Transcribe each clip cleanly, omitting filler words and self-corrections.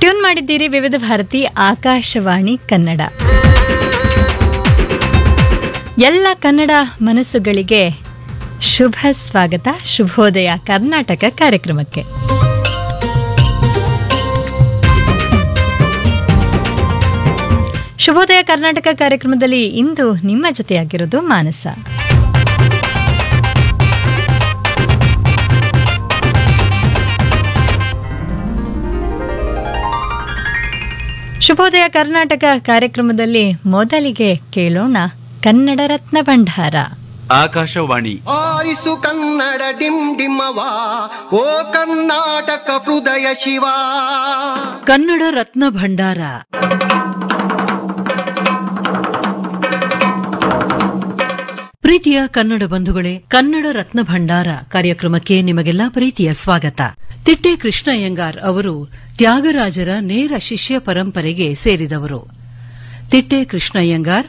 Tune ಮಾಡಿದ್ದೀರಿ ವಿವಿಧ ಭಾರತಿ ಆಕಾಶವಾಣಿ ಕನ್ನಡ. ಎಲ್ಲ ಕನ್ನಡ ಮನಸ್ಸುಗಳಿಗೆ ಶುಭ ಸ್ವಾಗತ. ಶುಭೋದಯ ಕರ್ನಾಟಕ ಕಾರ್ಯಕ್ರಮಕ್ಕೆ. ಶುಭೋದಯ ಕರ್ನಾಟಕ ಕಾರ್ಯಕ್ರಮದಲ್ಲಿ ಇಂದು ನಿಮ್ಮ ಜೊತೆಯಾಗಿರೋದು ಮಾನಸ. ಶುಭೋದಯ ಕರ್ನಾಟಕ ಕಾರ್ಯಕ್ರಮದಲ್ಲಿ ಮೊದಲಿಗೆ ಕೇಳೋಣ ಕನ್ನಡ ರತ್ನ ಭಂಡಾರ. ಆಕಾಶವಾಣಿ ಆರಿಸು ಕನ್ನಡ ಡಿಮ್ ಡಿಮ್ಮವಾ, ಓ ಕರ್ನಾಟಕ ಹೃದಯ ಶಿವ. ಕನ್ನಡ ರತ್ನ ಭಂಡಾರ. ಪ್ರೀತಿಯ ಕನ್ನಡ ಬಂಧುಗಳೇ, ಕನ್ನಡ ರತ್ನ ಭಂಡಾರ ಕಾರ್ಯಕ್ರಮಕ್ಕೆ ನಿಮಗೆಲ್ಲ ಪ್ರೀತಿಯ ಸ್ವಾಗತ. ತಿಟ್ಟೆ ಕೃಷ್ಣಯ್ಯಂಗಾರ್ ಅವರು ತ್ಯಾಗರಾಜರ ನೇರ ಶಿಷ್ಯ ಪರಂಪರೆಗೆ ಸೇರಿದವರು. ತಿಟ್ಟೆ ಕೃಷ್ಣಯ್ಯಂಗಾರ್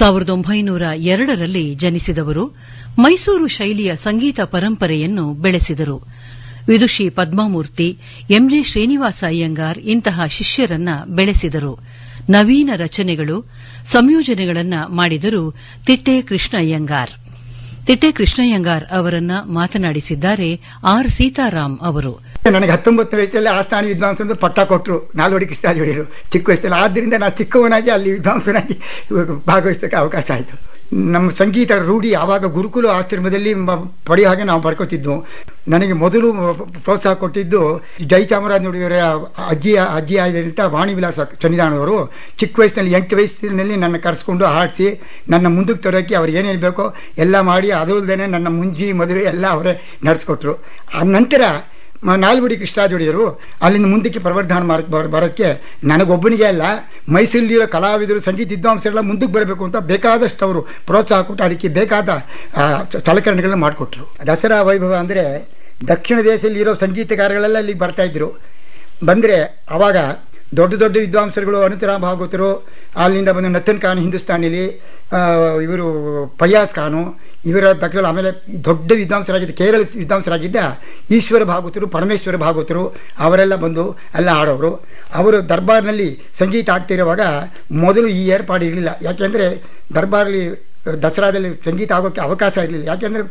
1902ರಲ್ಲಿ ಜನಿಸಿದವರು. ಮೈಸೂರು ಶೈಲಿಯ ಸಂಗೀತ ಪರಂಪರೆಯನ್ನು ಬೆಳೆಸಿದರು. ವಿದುಷಿ ಪದ್ಮಾಮೂರ್ತಿ, ಎಂಜೆ ಶ್ರೀನಿವಾಸ ಅಯ್ಯಂಗಾರ್ ಇಂತಹ ಶಿಷ್ಯರನ್ನ ಬೆಳೆಸಿದರು. ನವೀನ ರಚನೆಗಳು, ಸಂಯೋಜನೆಗಳನ್ನ ಮಾಡಿದರು ತಿಟ್ಟೆ ಕೃಷ್ಣಯ್ಯಂಗಾರ್. ತಿಟ್ಟೆ ಕೃಷ್ಣಯ್ಯಂಗಾರ್ ಅವರನ್ನ ಮಾತನಾಡಿಸಿದ್ದಾರೆ ಆರ್ ಸೀತಾರಾಮ್ ಅವರು. ನನಗೆ 19 ವಯಸ್ಸಲ್ಲಿ ಆಸ್ಥಾನ ವಿದ್ವಾಂಸರು ಪಟ್ಟ ಕೊಟ್ಟರು, ನಾಲ್ವಡಿ ಕೃಷ್ಣರಾಜರು ಚಿಕ್ಕ ವಯಸ್ಸಲ್ಲಿ. ಆದ್ದರಿಂದ ನಾನು ಚಿಕ್ಕವನಾಗಿ ಅಲ್ಲಿ ವಿದ್ವಾಂಸನಾಗಿ ಭಾಗವಹಿಸೋಕ್ಕೆ ಅವಕಾಶ ಆಯಿತು. ನಮ್ಮ ಸಂಗೀತ ರೂಢಿ ಆವಾಗ ಗುರುಕುಲ ಆಶ್ರಮದಲ್ಲಿ ಪಡೆಯೋ ಹಾಗೆ ನಾವು ಬರ್ಕೋತಿದ್ವು. ನನಗೆ ಮೊದಲು ಪ್ರೋತ್ಸಾಹ ಕೊಟ್ಟಿದ್ದು ಜಯಚಾಮರಾಜನವರ ಅಜ್ಜಿ ಆಗಿದ್ದಂಥ ವಾಣಿ ವಿಲಾಸ ಸನ್ನಿಧಾನದವರು. ಚಿಕ್ಕ ವಯಸ್ಸಿನಲ್ಲಿ 8 ವಯಸ್ಸಿನಲ್ಲಿ ನನ್ನ ಕರೆಸ್ಕೊಂಡು ಹಾಡಿಸಿ ನನ್ನ ಮುಂದಕ್ಕೆ ತರೋಕ್ಕೆ ಅವ್ರು ಏನೇನು ಬೇಕೋ ಎಲ್ಲ ಮಾಡಿ, ಅದಲ್ಲದೆ ನನ್ನ ಮುಂಜಿ ಮದುವೆ ಎಲ್ಲ ಅವರೇ ನಡೆಸ್ಕೊಟ್ರು. ಆ ನಂತರ ನಾಲ್ವಡಿ ಕೃಷ್ಣರಾಜರು ಅಲ್ಲಿಂದ ಮುಂದಕ್ಕೆ ಪ್ರವರ್ಧನ ಬರೋಕ್ಕೆ ನನಗೊಬ್ಬನಿಗೆ ಅಲ್ಲ, ಮೈಸೂರಿಲಿರೋ ಕಲಾವಿದರು, ಸಂಗೀತ ವಿದ್ವಾಂಸರೆಲ್ಲ ಮುಂದಕ್ಕೆ ಬರಬೇಕು ಅಂತ ಬೇಕಾದಷ್ಟು ಅವರು ಪ್ರೋತ್ಸಾಹ ಕೊಟ್ಟು ಅದಕ್ಕೆ ಬೇಕಾದ ಸಲಕರಣೆಗಳನ್ನ ಮಾಡಿಕೊಟ್ರು. ದಸರಾ ವೈಭವ ಅಂದರೆ ದಕ್ಷಿಣ ದೇಶದಲ್ಲಿರೋ ಸಂಗೀತಗಾರಗಳೆಲ್ಲ ಇಲ್ಲಿಗೆ ಬರ್ತಾಯಿದ್ರು. ಬಂದರೆ ಆವಾಗ ದೊಡ್ಡ ದೊಡ್ಡ ವಿದ್ವಾಂಸರುಗಳು, ಅನುತರಾಮ್ ಭಾಗವತರು, ಅಲ್ಲಿಂದ ಬಂದು ನತನ್ ಖಾನ್ ಹಿಂದೂಸ್ತಾನಿಲಿ, ಇವರು ಫಯಾಜ್ ಖಾನು, ಇವರ ತಕ್ಷಣ ಆಮೇಲೆ ದೊಡ್ಡ ವಿದ್ವಾಂಸರಾಗಿದ್ದ ಕೇರಳ ವಿದ್ವಾಂಸರಾಗಿದ್ದ ಈಶ್ವರ ಭಾಗವತರು, ಪರಮೇಶ್ವರ ಭಾಗವತರು ಅವರೆಲ್ಲ ಬಂದು ಎಲ್ಲ ಆಡೋರು. ಅವರು ದರ್ಬಾರ್ನಲ್ಲಿ ಸಂಗೀತ ಆಗ್ತಿರುವಾಗ ಮೊದಲು ಈ ಏರ್ಪಾಡು ಇರಲಿಲ್ಲ. ಯಾಕೆಂದರೆ ದರ್ಬಾರಲ್ಲಿ ದಸರಾದಲ್ಲಿ ಸಂಗೀತ ಆಗೋಕ್ಕೆ ಅವಕಾಶ ಇರಲಿಲ್ಲ. ಯಾಕೆಂದರೆ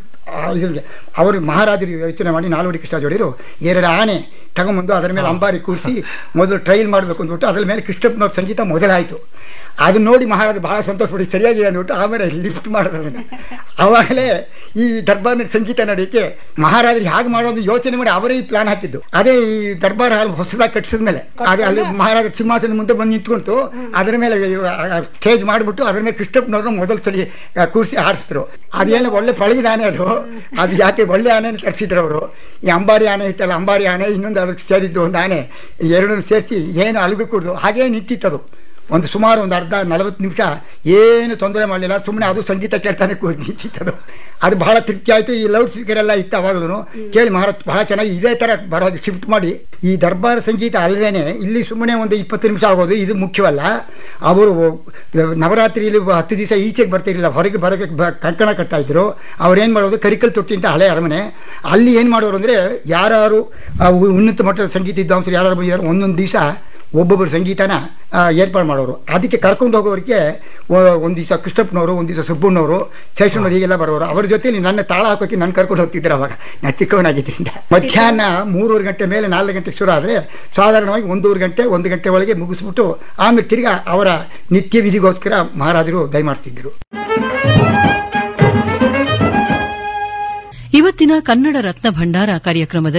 ಅವರು ಮಹಾರಾಜರು ಯೋಚನೆ ಮಾಡಿ ನಾಲ್ವಡಿ ಕೃಷ್ಣರಾಜರು 2 ಆನೆ ತಗೊಂಬಂದು ಅದರ ಮೇಲೆ ಅಂಬಾರಿ ಕೂರಿಸಿ ಮೊದಲು ಟ್ರೈಲ್ ಮಾಡಬೇಕು ಅಂದ್ಬಿಟ್ಟು ಅದರ ಮೇಲೆ ಕೃಷ್ಣಪ್ಪನವ್ರ ಸಂಗೀತ ಮೊದಲಾಯಿತು. ಅದನ್ನ ನೋಡಿ ಮಹಾರಾಜ ಬಹಳ ಸಂತೋಷಪಡಿ, ಸರಿಯಾಗಿದೆ ಅಂದ್ಬಿಟ್ಟು ಆಮೇಲೆ ಲಿಫ್ಟ್ ಮಾಡಿದ್ರು. ಆವಾಗಲೇ ಈ ದರ್ಬಾರ್ನಲ್ಲಿ ಸಂಗೀತ ನಡೆಯೋಕ್ಕೆ ಮಹಾರಾಜರು ಹೇಗೆ ಮಾಡೋದು ಯೋಚನೆ ಮಾಡಿ ಅವರೇ ಈ ಪ್ಲಾನ್ ಹಾಕಿದ್ದು. ಅದೇ ಈ ದರ್ಬಾರ್ ಹಾಲ್ ಹೊಸದಾಗಿ ಕಟ್ಟಿಸಿದ ಮೇಲೆ ಅಲ್ಲಿ ಮಹಾರಾಜ ಸಿಂಹಾಸನ ಮುಂದೆ ಬಂದು ನಿಂತ್ಕೊಳ್ತು, ಅದರ ಮೇಲೆ ಸ್ಟೇಜ್ ಮಾಡಿಬಿಟ್ಟು ಅದರ ಮೇಲೆ ಕೃಷ್ಣಪ್ಪನವ್ರನ್ನ ಮೊದಲು ಸರಿ ಕೂರಿಸಿ ಹಾರಿಸಿದ್ರು. ಅದೇನು ಒಳ್ಳೆ ಪಳಗಿದ ಆನೆ ಅದು ಯಾಕೆ ಒಳ್ಳೆ ಆನೆ ಕಟ್ಸಿದ್ರು ಅವರು. ಈ ಅಂಬಾರಿ ಆನೆ ಇತ್ತಲ್ಲ, ಅಂಬಾರಿ ಆನೆ ಇನ್ನೊಂದು ಅದಕ್ಕೆ ಸೇರಿದ್ದು ಒಂದು ಆನೆ, ಎರಡನ್ನೂ ಸೇರಿಸಿ ಏನು ಅಲಗು ಕೊಡ್ದು ಹಾಗೇ ನಿಂತಿತ್ತದು. ಒಂದು ಸುಮಾರು 40 ನಿಮಿಷ ಏನು ತೊಂದರೆ ಮಾಡಲಿಲ್ಲ, ಸುಮ್ಮನೆ ಅದು ಸಂಗೀತ ಕೇಳ್ತಾನೆ ನಿಂತಿತ್ತದು. ಅದು ಬಹಳ ತೃಪ್ತಿ ಆಯಿತು. ಈ ಲೌಡ್ ಸ್ಪೀಕರ್ ಎಲ್ಲ ಇತ್ತು ಅವಾಗಲೂ ಕೇಳಿ ಮಹಾರಾಜ್ ಬಹಳ ಚೆನ್ನಾಗಿ ಇದೇ ಥರ ಬರೋದು ಶಿಫ್ಟ್ ಮಾಡಿ. ಈ ದರ್ಬಾರ್ ಸಂಗೀತ ಅಲ್ಲದೇ ಇಲ್ಲಿ ಸುಮ್ಮನೆ ಒಂದು 20 ನಿಮಿಷ ಆಗೋದು ಇದು ಮುಖ್ಯವಲ್ಲ. ಅವರು ನವರಾತ್ರಿಯಲ್ಲಿ 10 ದಿವಸ ಈಚೆಗೆ ಬರ್ತಿರಲಿಲ್ಲ, ಹೊರಗೆ ಬರೋಕ್ಕೆ ಕಂಕಣ ಕಟ್ತಾಯಿದ್ರು. ಅವ್ರೇನು ಮಾಡೋದು, ಕರಿಕಲ್ ತೊಟ್ಟಿ ಅಂತ ಹಳೆ ಅರಮನೆ, ಅಲ್ಲಿ ಏನು ಮಾಡೋರು ಅಂದರೆ ಯಾರು ಉನ್ನತ ಮಟ್ಟದ ಸಂಗೀತ ವಿದ್ವಾಂಸರು ಯಾರು ಬಂದಿದ್ದಾರೆ ಒಂದೊಂದು ದಿವಸ ಒಬ್ಬೊಬ್ಬರು ಸಂಗೀತನ ಏರ್ಪಾಡು ಮಾಡೋರು. ಅದಕ್ಕೆ ಕರ್ಕೊಂಡು ಹೋಗೋರಿಗೆ ಒಂದು ದಿವಸ ಕೃಷ್ಣಪ್ಪನವರು, ಒಂದು ದಿವಸ ಸುಬ್ಬಣ್ಣವರು, ಶೇಷಣ್ಣವರು ಹೀಗೆಲ್ಲ ಬರೋರು. ಅವ್ರ ಜೊತೆಲಿ ನನ್ನ ತಾಳ ಹಾಕೋಕ್ಕೆ ನಾನು ಕರ್ಕೊಂಡು ಹೋಗ್ತಿದ್ರು. ಅವಾಗ ನಾನು ಚಿಕ್ಕವನಾಗಿದ್ದರಿಂದ ಮಧ್ಯಾಹ್ನ 3:30 ಗಂಟೆ ಮೇಲೆ 4 ಗಂಟೆಗೆ ಶುರು ಆದರೆ ಸಾಧಾರಣವಾಗಿ 1 ಗಂಟೆ ಒಳಗೆ ಮುಗಿಸ್ಬಿಟ್ಟು ಆಮೇಲೆ ತಿರ್ಗಾ ಅವರ ನಿತ್ಯ ವಿಧಿಗೋಸ್ಕರ ಮಹಾರಾಜರು ದಯಮಾಡ್ತಿದ್ದರು. ಇವತ್ತಿನ ಕನ್ನಡ ರತ್ನ ಭಂಡಾರ ಕಾರ್ಯಕ್ರಮದಲ್ಲಿ